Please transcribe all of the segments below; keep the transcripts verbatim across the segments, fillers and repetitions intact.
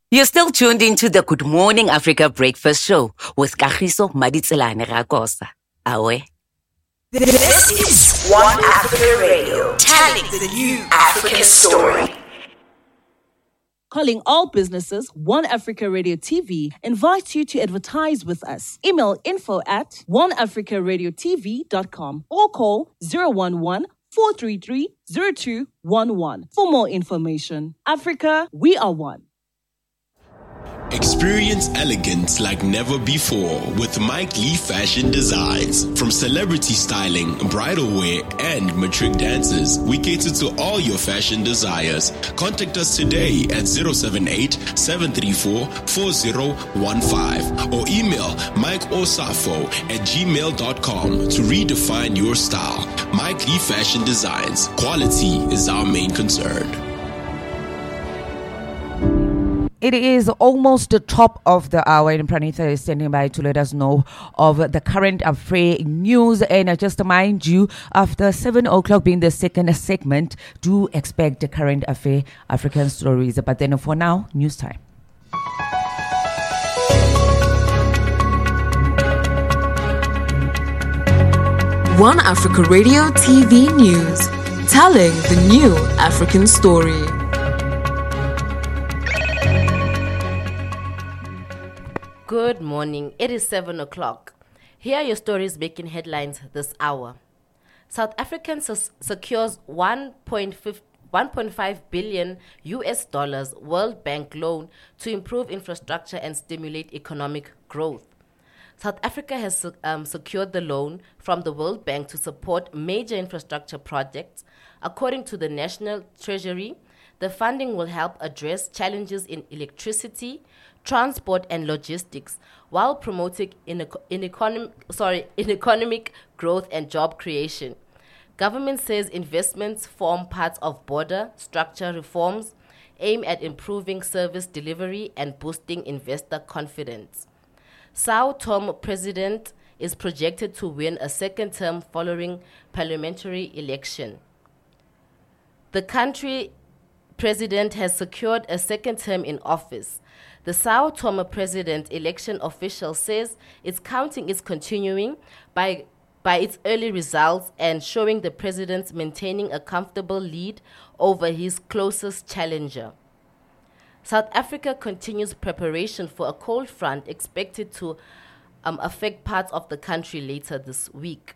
You're still tuned into the Good Morning Africa Breakfast Show with Kagiso Maditselane Rakosa. Awe. This is One Africa Radio, telling the new African story. Calling all businesses, One Africa Radio T V invites you to advertise with us. Email info at one africa radio t v dot com or call zero one one, four three three, zero two one one for more information. Africa, we are one. Experience elegance like never before with Mike Lee Fashion Designs. From celebrity styling, bridal wear, and matric dances, we cater to all your fashion desires. Contact us today at zero seven eight, seven three four, four zero one five or email mikeosafo at gmail dot com to redefine your style. Mike Lee Fashion Designs. Quality is our main concern. It is almost the top of the hour, and Pranitha is standing by to let us know of the current affair news. And uh, just to mind you, after seven o'clock being the second segment, do expect the current affair African stories. But then for now, news time. One Africa Radio T V News, telling the new African story. Good morning. It is seven o'clock. Here are your stories making headlines this hour. South African s- secures one point five billion U S dollars World Bank loan to improve infrastructure and stimulate economic growth. South Africa has um, secured the loan from the World Bank to support major infrastructure projects. According to the National Treasury, the funding will help address challenges in electricity, transport and logistics, while promoting in, in, economic, sorry, in economic growth and job creation. Government says investments form part of border structure reforms aimed at improving service delivery and boosting investor confidence. Sao Tome president is projected to win a second term following parliamentary election. The country president has secured a second term in office. The Sao Tome president election official says its counting is continuing by, by its early results and showing the president maintaining a comfortable lead over his closest challenger. South Africa continues preparation for a cold front expected to um, affect parts of the country later this week.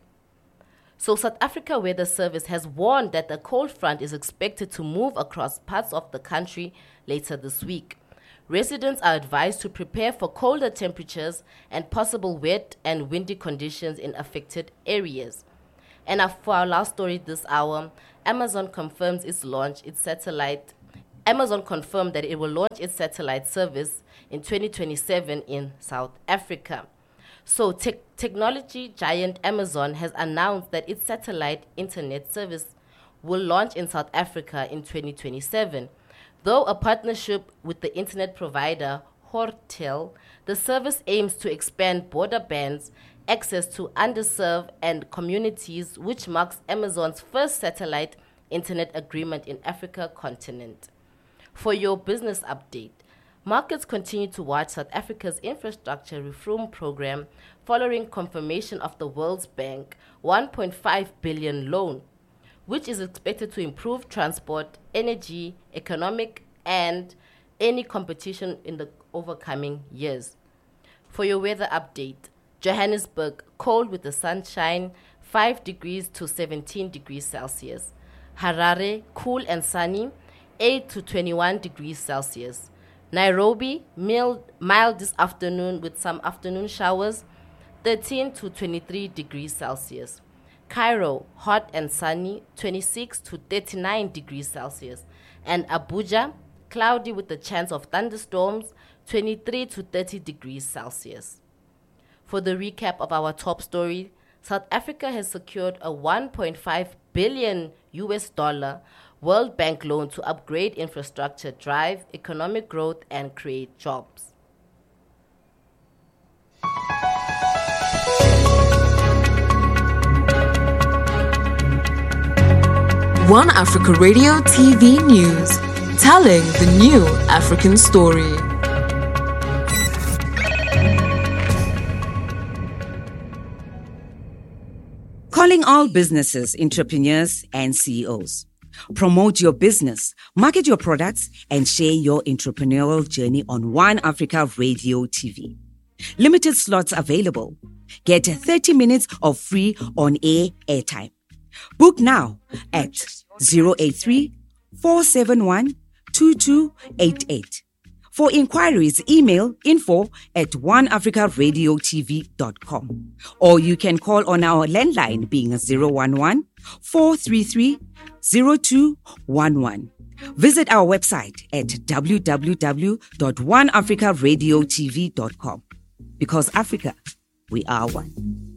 So South Africa Weather Service has warned that the cold front is expected to move across parts of the country later this week. Residents are advised to prepare for colder temperatures and possible wet and windy conditions in affected areas. And for our last story this hour, Amazon confirms its launch its satellite. Amazon confirmed that it will launch its satellite service in twenty twenty-seven in South Africa. So te- technology giant Amazon has announced that its satellite internet service will launch in South Africa in twenty twenty-seven. Though a partnership with the internet provider Hortel, the service aims to expand border bands, access to underserved and communities, which marks Amazon's first satellite internet agreement in Africa continent. For your business update, markets continue to watch South Africa's infrastructure reform program following confirmation of the World Bank one point five billion loan, which is expected to improve transport, energy, economic, and any competition in the overcoming years. For your weather update, Johannesburg, cold with the sunshine, five degrees to seventeen degrees Celsius. Harare, cool and sunny, eight to twenty-one degrees Celsius. Nairobi, mild, mild this afternoon with some afternoon showers, thirteen to twenty-three degrees Celsius. Cairo, hot and sunny, twenty-six to thirty-nine degrees Celsius. And Abuja, cloudy with the chance of thunderstorms, twenty-three to thirty degrees Celsius. For the recap of our top story, South Africa has secured a one point five billion U S dollar World Bank loan to upgrade infrastructure, drive economic growth, and create jobs. One Africa Radio T V News, telling the new African story. all businesses, entrepreneurs, and C E Os. Promote your business, market your products, and share your entrepreneurial journey on One Africa Radio T V. Limited slots available. Get thirty minutes of free on-air airtime. Book now at zero eight three, four seven one, two two eight eight. For inquiries, email info at one africa radio t v dot com. Or you can call on our landline being zero one one, four three three, zero two one one. Visit our website at w w w dot one africa radio t v dot com. Because Africa, we are one.